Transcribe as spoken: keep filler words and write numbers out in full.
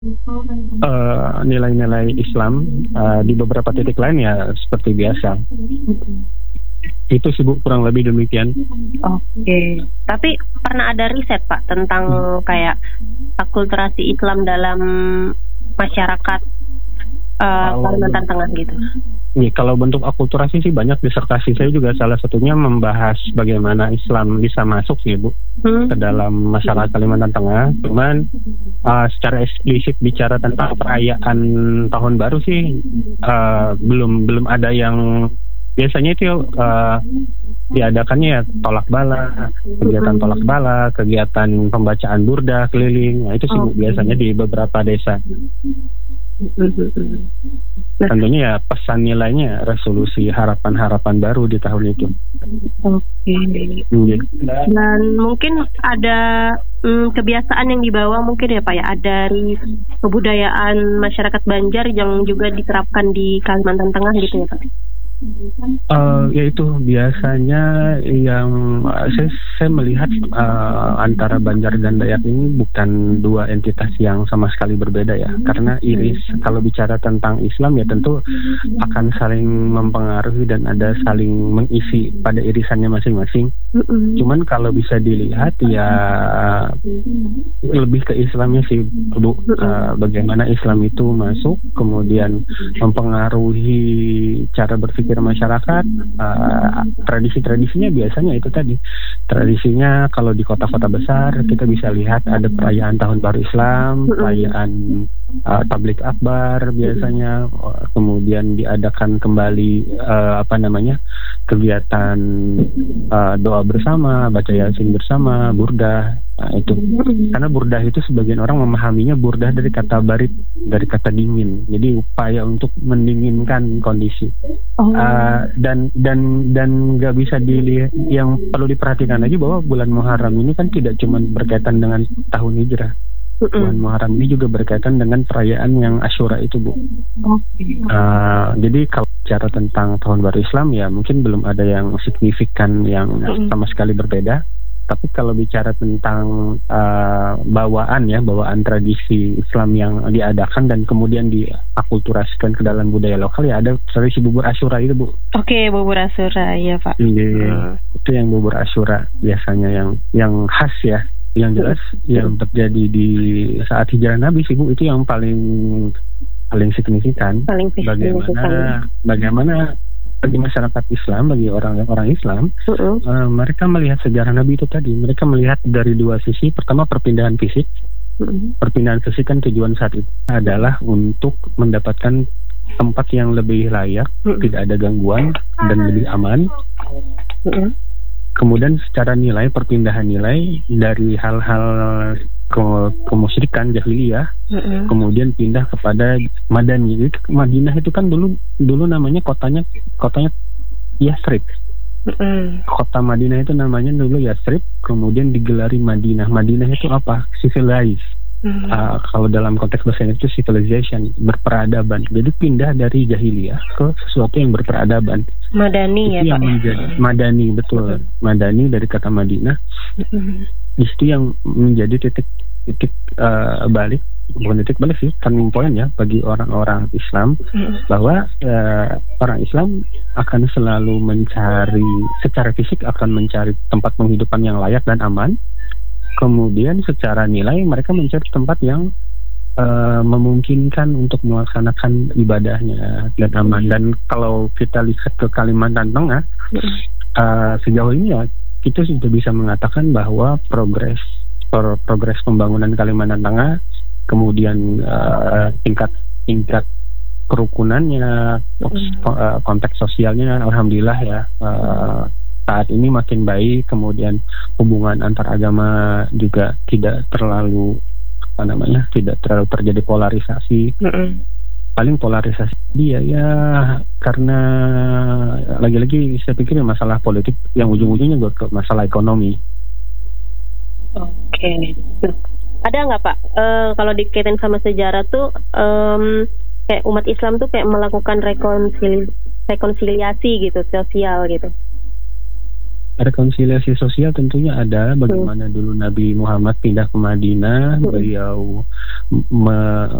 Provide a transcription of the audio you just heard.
uh, nilai-nilai Islam uh, di beberapa titik lain ya seperti biasa. Itu sih Bu, kurang lebih demikian. Oke. Tapi pernah ada riset Pak tentang hmm. kayak akulturasi Islam dalam masyarakat uh, Kalimantan Tengah gitu? Nih, kalau bentuk akulturasi sih banyak, disertasi saya juga salah satunya membahas bagaimana Islam bisa masuk sih Bu hmm. ke dalam masyarakat Kalimantan Tengah. Cuman uh, secara eksplisit bicara tentang perayaan tahun baru sih uh, belum belum ada yang biasanya itu uh, diadakannya ya tolak bala, kegiatan tolak bala, kegiatan pembacaan burdah keliling. Nah, itu sih Bu, biasanya di beberapa desa. Tentunya ya pesan nilainya resolusi harapan-harapan baru di tahun itu. Oke. Okay. Dan mungkin ada hmm, kebiasaan yang dibawa mungkin ya Pak ya, dari kebudayaan masyarakat Banjar yang juga diterapkan di Kalimantan Tengah gitu ya Pak? Uh, yaitu biasanya yang uh, saya, saya melihat uh, antara Banjar dan Dayak ini bukan dua entitas yang sama sekali berbeda ya, karena iris kalau bicara tentang Islam ya tentu akan saling mempengaruhi dan ada saling mengisi pada irisannya masing-masing. Cuman kalau bisa dilihat ya lebih ke Islamnya sih Bu, uh, bagaimana Islam itu masuk kemudian mempengaruhi cara berpikir masyarakat. Uh, tradisi-tradisinya biasanya itu tadi, tradisinya kalau di kota-kota besar kita bisa lihat ada perayaan tahun baru Islam, perayaan uh, tablik akbar biasanya, uh, kemudian diadakan kembali uh, apa namanya kegiatan uh, doa bersama, baca yasin bersama, burdah. Nah, itu karena burdah itu sebagian orang memahaminya burdah dari kata barit, dari kata dingin, jadi upaya untuk mendinginkan kondisi. Oh. Uh, dan dan dan nggak bisa dilihat, yang perlu diperhatikan lagi bahwa bulan Muharram ini kan tidak cuma berkaitan dengan tahun hijrah. Bulan Muharram ini juga berkaitan dengan perayaan yang Asyura itu Bu. Okay. Uh, jadi kalau bicara tentang tahun baru Islam ya mungkin belum ada yang signifikan yang sama sekali berbeda. Tapi kalau bicara tentang uh, bawaan ya, bawaan tradisi Islam yang diadakan dan kemudian diakulturasikan ke dalam budaya lokal ya ada tradisi bubur Asyura itu Bu. Oke, okay, bubur Asyura ya Pak. Iya, hmm. itu yang bubur Asyura biasanya yang yang khas ya, yang jelas hmm. yang terjadi di saat hijrah Nabi sih Bu, itu yang paling paling signifikan. Paling bagaimana bagaimana bagi masyarakat Islam, bagi orang-orang Islam, uh-uh. uh, mereka melihat sejarah Nabi itu tadi. Mereka melihat dari dua sisi. Pertama perpindahan fisik. Uh-uh. Perpindahan fisik kan tujuan saat itu adalah untuk mendapatkan tempat yang lebih layak, uh-uh. tidak ada gangguan dan lebih aman. Uh-uh. Kemudian secara nilai, perpindahan nilai dari hal-hal ke kemusyrikan jahiliyah, mm-hmm. kemudian pindah kepada Madani. Jadi Madinah itu kan dulu dulu namanya kotanya kotanya Yasrib. Mm-hmm. Kota Madinah itu namanya dulu Yasrib, kemudian digelari Madinah. Madinah itu apa? Civilized. Mm-hmm. Uh, kalau dalam konteks bahasa Inggris itu civilization, berperadaban. Jadi pindah dari jahiliyah ke sesuatu yang berperadaban. Madani itu ya yang Pak. Menjadi, Madani betul. Mm-hmm. Madani dari kata Madinah. Mm-hmm. Itu yang menjadi titik titik uh, balik, bukan titik balik sih, turning point ya bagi orang-orang Islam, mm-hmm. bahwa uh, orang Islam akan selalu mencari, secara fisik akan mencari tempat penghidupan yang layak dan aman. Kemudian secara nilai mereka mencari tempat yang uh, memungkinkan untuk melaksanakan ibadahnya dan aman. Dan kalau kita lihat ke Kalimantan Tengah, uh, sejauh ini ya kita sudah bisa mengatakan bahwa progres pro, progres pembangunan Kalimantan Tengah, kemudian uh, tingkat tingkat kerukunannya, mm. konteks sosialnya, alhamdulillah ya uh, saat ini makin baik. Kemudian hubungan antar agama juga tidak terlalu apa namanya, tidak terlalu terjadi polarisasi. Mm-mm. Paling polarisasi dia ya karena lagi-lagi saya pikir masalah politik yang ujung-ujungnya juga ke masalah ekonomi. Oke. Nah, ada nggak Pak e, kalau dikaitin sama sejarah tuh um, kayak umat Islam tuh kayak melakukan rekonsili rekonsiliasi gitu, sosial gitu? rekonsiliasi sosial tentunya ada. Bagaimana dulu Nabi Muhammad pindah ke Madinah, beliau me